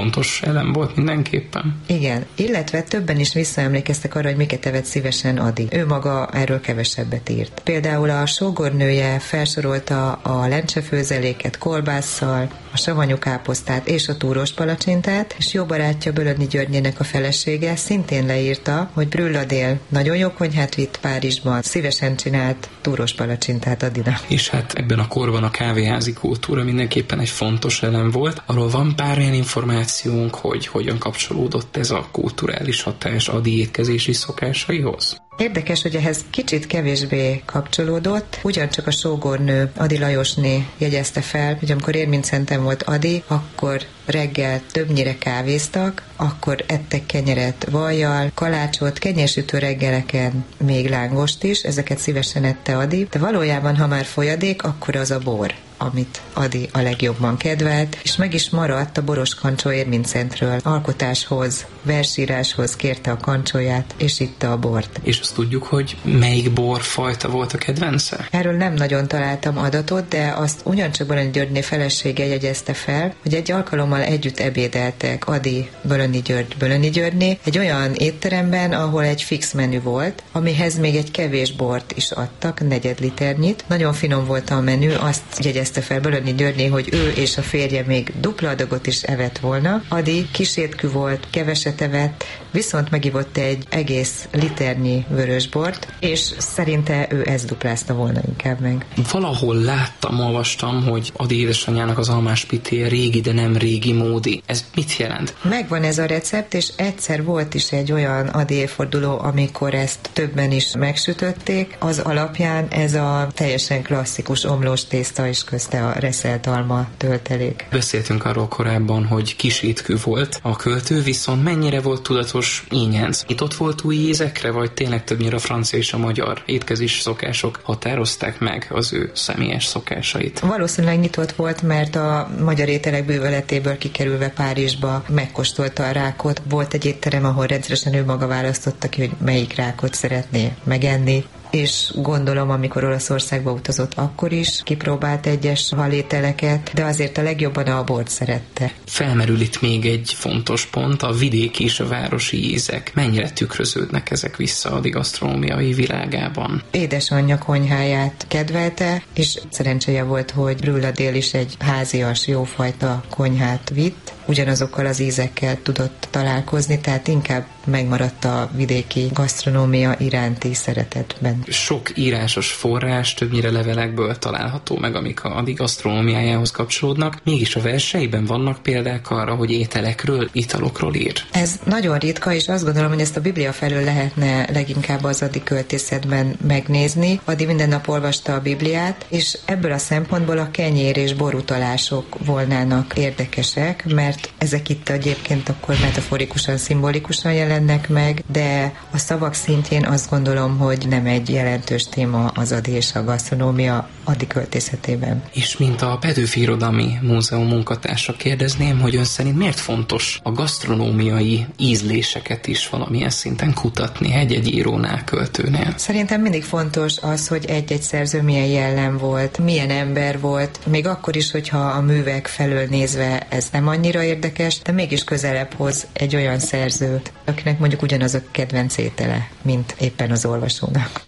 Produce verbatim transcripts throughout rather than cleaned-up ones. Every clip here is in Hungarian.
fontos elem volt mindenképpen. Igen, illetve többen is visszaemlékeztek arra, hogy miket evett szívesen Ady. Ő maga erről kevesebbet írt. Például a sógornője felsorolta a lencsefőzeléket kolbásszal, a savanyú káposztát és a túros palacsintát, és jó barátja Bölöni Györgyének a felesége szintén leírta, hogy Brülladél nagyon jó konyhát vitt Párizsban, szívesen csinált túros palacsintát Adynak. És hát ebben a korban a kávéházi kultúra mindenképpen egy fontos elem volt. Arról van pár olyan információnk, hogy hogyan kapcsolódott ez a kulturális hatás Ady étkezési szokásaihoz? Érdekes, hogy ehhez kicsit kevésbé kapcsolódott, ugyancsak a sógornő Ady Lajosné jegyezte fel, hogy amikor Érmintszenten volt Ady, akkor reggel többnyire kávéztak, akkor ettek kenyeret vajjal, kalácsot, kenyérsütő reggeleken még lángost is, ezeket szívesen ette Ady, de valójában, ha már folyadék, akkor az a bor, amit Ady a legjobban kedvelt, és meg is maradt a boros kancsó Érmintszentről. Alkotáshoz, versíráshoz kérte a kancsóját, és itta a bort. És azt tudjuk, hogy melyik borfajta volt a kedvence? Erről nem nagyon találtam adatot, de azt ugyancsak Bölöni Györgyné felesége jegyezte fel, hogy egy alkalommal együtt ebédeltek Ady, Bölöni György, Bölöni Györgyné egy olyan étteremben, ahol egy fix menü volt, amihez még egy kevés bort is adtak, negyed liternyit. Nagyon finom volt a menü, azt jegyezte fel Bölöni Györgyné, hogy ő és a férje még dupla adagot is evett volna. Ady kísértkű volt, keveset evett, viszont megivott egy egész liternyi vörösbort, és szerinte ő ezt duplázta volna inkább meg. Valahol láttam, olvastam, hogy Ady édesanyjának az almáspitéje régi, de nem régi módi. Ez mit jelent? Megvan ez a recept, és egyszer volt is egy olyan Ady évforduló, amikor ezt többen is megsütötték. Az alapján ez a teljesen klasszikus omlós tészta is közte a reszelt alma töltelék. Beszéltünk arról korábban, hogy kis étkű volt a költő, viszont mennyire volt tudatos ínyenc? Itt ott volt új ízekre, vagy tényleg többnyire a francia és a magyar étkezés szokások határozták meg az ő személyes szokásait? Valószínűleg nyitott volt, mert a magyar ételek bűvöletéből kikerülve Párizsba megkóstolta a rákot. Volt egy étterem, ahol rendszeresen ő maga választotta ki, hogy melyik rákot szeretné megenni, és gondolom, amikor Olaszországba utazott, akkor is kipróbált egyes halételeket, de azért a legjobban a bort szerette. Felmerül itt még egy fontos pont, a vidéki és a városi ízek. Mennyire tükröződnek ezek vissza Ady gasztronómiai világában? Édesanyja konyháját kedvelte, és szerencséje volt, hogy Brülladél is egy házias, jófajta konyhát vitt, ugyanazokkal az ízekkel tudott találkozni, tehát inkább megmaradt a vidéki gasztronómia iránti szeretetben. Sok írásos forrás, többnyire levelekből található meg, amik a Ady gasztronómiájához kapcsolódnak. Mégis a verseiben vannak példák arra, hogy ételekről, italokról ír. Ez nagyon ritka, és azt gondolom, hogy ezt a Biblia felől lehetne leginkább az Ady költészetben megnézni. Ady minden nap olvasta a Bibliát, és ebből a szempontból a kenyér és borutalások volnának érdekesek, mert ezek itt egyébként akkor metaforikusan, szimbolikusan jelennek meg, de a szavak szintjén azt gondolom, hogy nem egy jelentős téma az Ady és a gasztronómia Ady költészetében. És mint a Petőfi Irodalmi Múzeum munkatársa kérdezném, hogy ön szerint miért fontos a gasztronómiai ízléseket is valamilyen szinten kutatni egy-egy írónál, költőnél? Szerintem mindig fontos az, hogy egy-egy szerző milyen jellem volt, milyen ember volt, még akkor is, hogyha a művek felől nézve ez nem annyira érdekes, de mégis közelebb hoz egy olyan szerzőt, akinek mondjuk ugyanaz a kedvenc étele, mint éppen az olvasónak.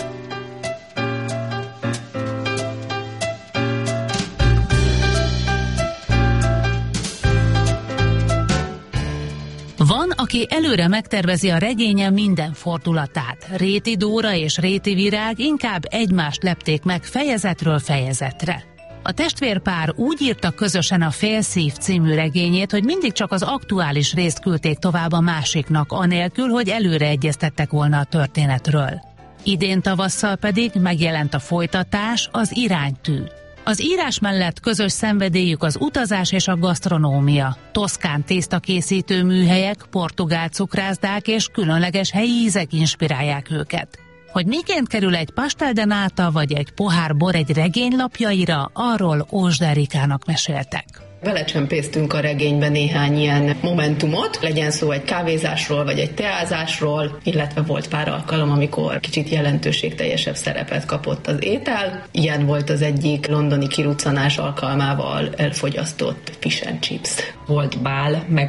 Van, aki előre megtervezi a regénye minden fordulatát. Réti Dóra és Réti Virág inkább egymást lepték meg fejezetről fejezetre. A testvérpár úgy írta közösen a Félszív című regényét, hogy mindig csak az aktuális részt küldték tovább a másiknak, anélkül, hogy előre egyeztettek volna a történetről. Idén tavasszal pedig megjelent a folytatás, az Iránytű. Az írás mellett közös szenvedélyük az utazás és a gasztronómia. Toszkán tésztakészítő műhelyek, portugál cukrászdák és különleges helyi ízek inspirálják őket. Hogy miként kerül egy pastel de nata vagy egy pohár bor egy regény lapjaira, arról Ózsd Erikának meséltek. Belecsempésztünk a regénybe néhány ilyen momentumot, legyen szó egy kávézásról vagy egy teázásról, illetve volt pár alkalom, amikor kicsit jelentőségteljesebb szerepet kapott az étel. Ilyen volt az egyik londoni kiruccanás alkalmával elfogyasztott fish and chips. Volt bál, meg